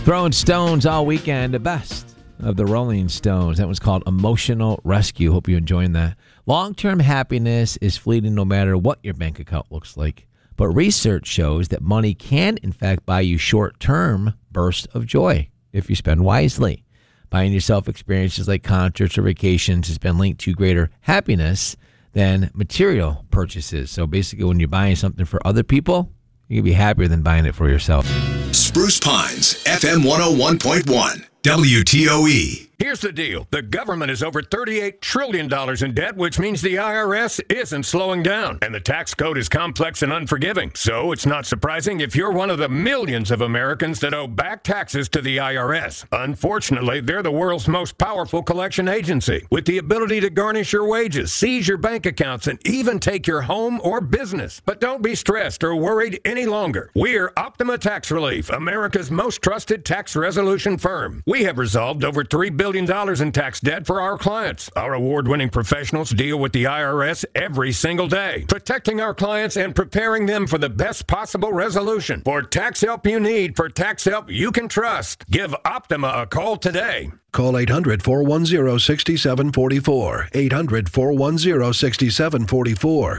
Throwing stones all weekend, the best of the Rolling Stones. That was called Emotional Rescue. Hope you're enjoying that. Long-term happiness is fleeting no matter what your bank account looks like. But research shows that money can, in fact, buy you short-term bursts of joy if you spend wisely. Buying yourself experiences like concerts or vacations has been linked to greater happiness than material purchases. So basically, when you're buying something for other people, you can be happier than buying it for yourself. Spruce Pines, FM 101.1, WTOE. Here's the deal. The government is over $38 trillion in debt, which means the IRS isn't slowing down. And the tax code is complex and unforgiving. So it's not surprising if you're one of the millions of Americans that owe back taxes to the IRS. Unfortunately, they're the world's most powerful collection agency, with the ability to garnish your wages, seize your bank accounts, and even take your home or business. But don't be stressed or worried any longer. We're Optima Tax Relief, America's most trusted tax resolution firm. We have resolved over $3 billion in tax debt for our clients. Our award-winning professionals deal with the IRS every single day, protecting our clients and preparing them for the best possible resolution. For tax help you need, for tax help you can trust, give Optima a call today. Call 800-410-6744. 800-410-6744.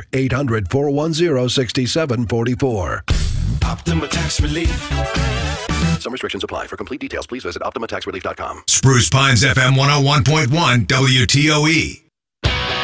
800-410-6744. Optima Tax Relief. Some restrictions apply. For complete details, please visit OptimaTaxRelief.com. Spruce Pines, FM 101.1, WTOE.